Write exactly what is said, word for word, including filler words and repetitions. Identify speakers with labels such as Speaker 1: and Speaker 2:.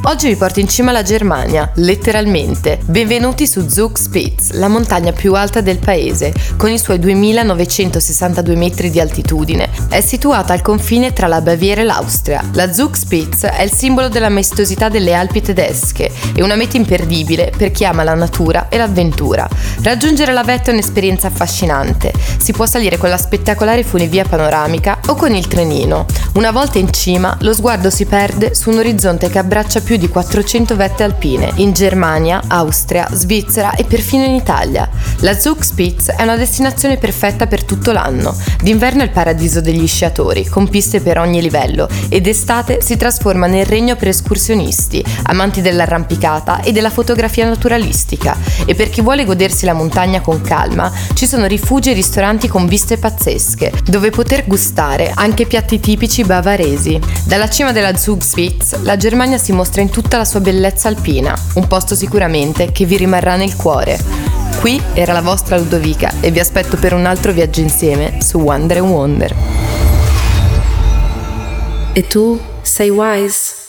Speaker 1: Oggi vi porto in cima alla Germania, letteralmente. Benvenuti su Zugspitze, la montagna più alta del paese, con i suoi duemilanovecentosessantadue metri di altitudine. È situata al confine tra la Baviera e l'Austria. La Zugspitze è il simbolo della maestosità delle Alpi tedesche e una meta imperdibile per chi ama la natura e l'avventura. Raggiungere la vetta è un'esperienza affascinante. Si può salire con la spettacolare funivia panoramica o con il trenino. Una volta in cima, lo sguardo si perde su un orizzonte che abbraccia più di quattrocento vette alpine, in Germania, Austria, Svizzera e perfino in Italia. La Zugspitze è una destinazione perfetta per tutto l'anno. D'inverno è il paradiso degli sciatori, con piste per ogni livello, e d'estate si trasforma nel regno per escursionisti, amanti dell'arrampicata e della fotografia naturalistica. E per chi vuole godersi la montagna con calma, ci sono rifugi e ristoranti con viste pazzesche, dove poter gustare anche piatti tipici bavaresi. Dalla cima della Zugspitze, la Germania si mostra in tutta la sua bellezza alpina, un posto sicuramente che vi rimarrà nel cuore. Qui era la vostra Ludovica e vi aspetto per un altro viaggio insieme su Wander and Wonder.
Speaker 2: E tu sei wise?